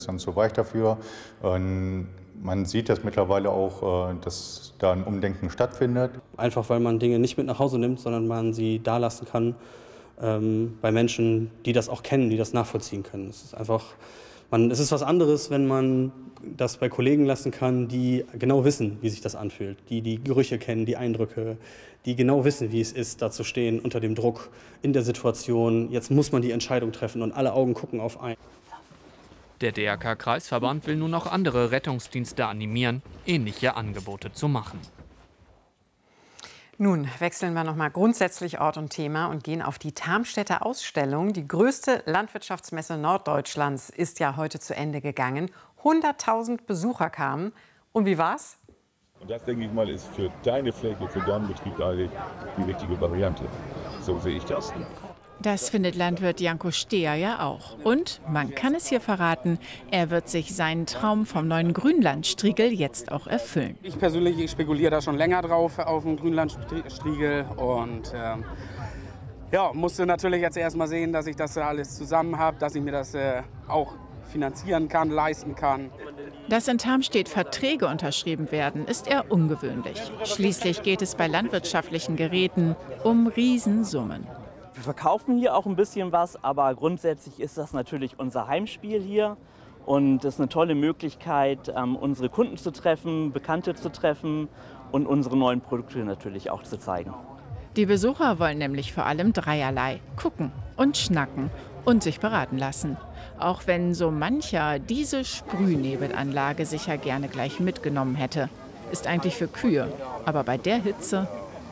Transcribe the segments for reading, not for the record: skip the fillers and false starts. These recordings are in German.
Dann zu weich dafür. Man sieht das mittlerweile auch, dass da ein Umdenken stattfindet. Einfach weil man Dinge nicht mit nach Hause nimmt, sondern man sie da lassen kann bei Menschen, die das auch kennen, die das nachvollziehen können. Es ist einfach, es ist was anderes, wenn man das bei Kollegen lassen kann, die genau wissen, wie sich das anfühlt, die die Gerüche kennen, die Eindrücke, die genau wissen, wie es ist, da zu stehen unter dem Druck in der Situation. Jetzt muss man die Entscheidung treffen und alle Augen gucken auf einen. Der DRK-Kreisverband will nun auch andere Rettungsdienste animieren, ähnliche Angebote zu machen. Nun wechseln wir noch mal grundsätzlich Ort und Thema und gehen auf die Tarmstädter Ausstellung. Die größte Landwirtschaftsmesse Norddeutschlands ist ja heute zu Ende gegangen. 100.000 Besucher kamen. Und wie war's? Und das, denke ich mal, ist für deine Fläche, für deinen Betrieb eigentlich die richtige Variante. So sehe ich das. Das findet Landwirt Janko Steher ja auch. Und man kann es hier verraten, er wird sich seinen Traum vom neuen Grünlandstriegel jetzt auch erfüllen. Ich persönlich spekuliere da schon länger drauf auf den Grünlandstriegel und musste natürlich jetzt erst mal sehen, dass ich das alles zusammen habe, dass ich mir das auch finanzieren kann, leisten kann. Dass in Tarmstedt Verträge unterschrieben werden, ist eher ungewöhnlich. Schließlich geht es bei landwirtschaftlichen Geräten um Riesensummen. Wir verkaufen hier auch ein bisschen was, aber grundsätzlich ist das natürlich unser Heimspiel hier. Und es ist eine tolle Möglichkeit, unsere Kunden zu treffen, Bekannte zu treffen und unsere neuen Produkte natürlich auch zu zeigen. Die Besucher wollen nämlich vor allem dreierlei: gucken und schnacken und sich beraten lassen. Auch wenn so mancher diese Sprühnebelanlage sicher gerne gleich mitgenommen hätte. Ist eigentlich für Kühe, aber bei der Hitze...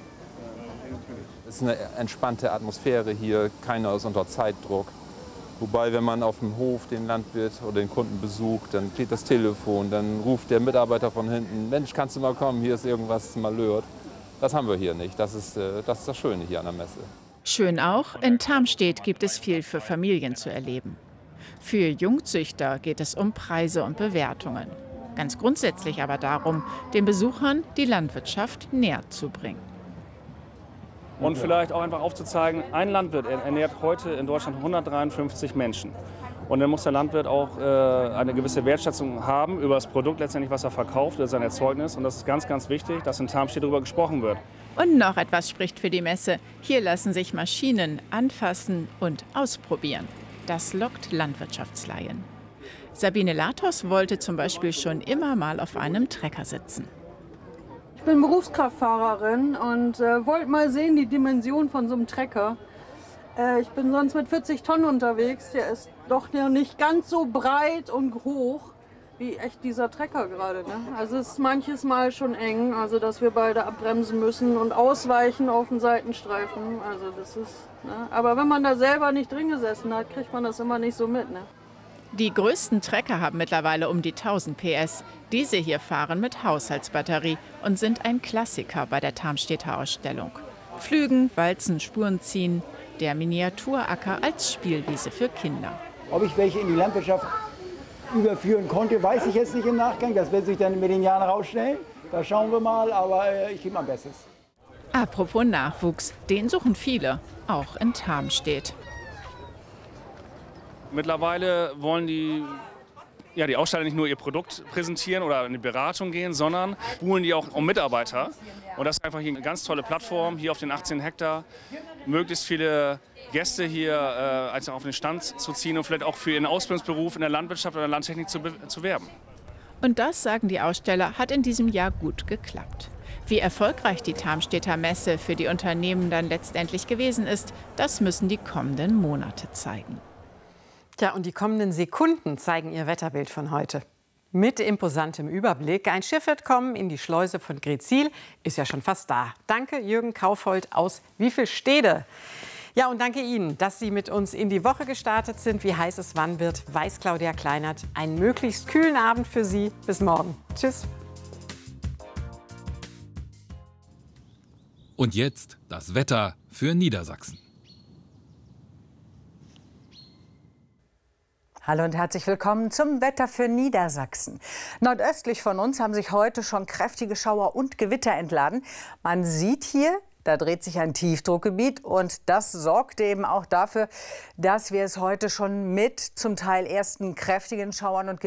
Es ist eine entspannte Atmosphäre hier, keiner ist unter Zeitdruck. Wobei, wenn man auf dem Hof den Landwirt oder den Kunden besucht, dann geht das Telefon, dann ruft der Mitarbeiter von hinten: Mensch, kannst du mal kommen, hier ist irgendwas malört. Das haben wir hier nicht, das ist das Schöne hier an der Messe. Schön auch, in Tarmstedt gibt es viel für Familien zu erleben. Für Jungzüchter geht es um Preise und Bewertungen. Ganz grundsätzlich aber darum, den Besuchern die Landwirtschaft näher zu bringen. Und vielleicht auch einfach aufzuzeigen, ein Landwirt ernährt heute in Deutschland 153 Menschen. Und dann muss der Landwirt auch eine gewisse Wertschätzung haben über das Produkt letztendlich, was er verkauft, über sein Erzeugnis. Und das ist ganz, ganz wichtig, dass in Tarmstedt darüber gesprochen wird. Und noch etwas spricht für die Messe. Hier lassen sich Maschinen anfassen und ausprobieren. Das lockt Landwirtschaftslaien. Sabine Latos wollte zum Beispiel schon immer mal auf einem Trecker sitzen. Ich bin Berufskraftfahrerin und wollte mal sehen, die Dimension von so einem Trecker. Ich bin sonst mit 40 Tonnen unterwegs. Der ist doch nicht ganz so breit und hoch wie echt dieser Trecker gerade. Ne? Also es ist manches Mal schon eng, also dass wir beide abbremsen müssen und ausweichen auf den Seitenstreifen. Also das ist, ne? Aber wenn man da selber nicht drin gesessen hat, kriegt man das immer nicht so mit. Ne? Die größten Trecker haben mittlerweile um die 1000 PS. Diese hier fahren mit Haushaltsbatterie und sind ein Klassiker bei der Tarmstädter Ausstellung. Pflügen, walzen, Spuren ziehen, der Miniaturacker als Spielwiese für Kinder. Ob ich welche in die Landwirtschaft überführen konnte, weiß ich jetzt nicht im Nachgang. Das wird sich dann mit den Jahren herausstellen. Da schauen wir mal, aber ich gebe mein Bestes. Apropos Nachwuchs, den suchen viele, auch in Tarmstedt. Mittlerweile wollen die Aussteller nicht nur ihr Produkt präsentieren oder in die Beratung gehen, sondern buhlen die auch um Mitarbeiter. Und das ist einfach hier eine ganz tolle Plattform, hier auf den 18 Hektar, möglichst viele Gäste hier also auf den Stand zu ziehen und vielleicht auch für ihren Ausbildungsberuf in der Landwirtschaft oder Landtechnik zu werben. Und das, sagen die Aussteller, hat in diesem Jahr gut geklappt. Wie erfolgreich die Tarmstädter Messe für die Unternehmen dann letztendlich gewesen ist, das müssen die kommenden Monate zeigen. Tja, und die kommenden Sekunden zeigen ihr Wetterbild von heute. Mit imposantem Überblick. Ein Schiff wird kommen in die Schleuse von Greetsiel. Ist ja schon fast da. Danke, Jürgen Kaufhold aus Wiefelstede. Ja, und danke Ihnen, dass Sie mit uns in die Woche gestartet sind. Wie heiß es wann wird, weiß Claudia Kleinert. Einen möglichst kühlen Abend für Sie. Bis morgen. Tschüss. Und jetzt das Wetter für Niedersachsen. Hallo und herzlich willkommen zum Wetter für Niedersachsen. Nordöstlich von uns haben sich heute schon kräftige Schauer und Gewitter entladen. Man sieht hier, da dreht sich ein Tiefdruckgebiet und das sorgt eben auch dafür, dass wir es heute schon mit zum Teil ersten kräftigen Schauern und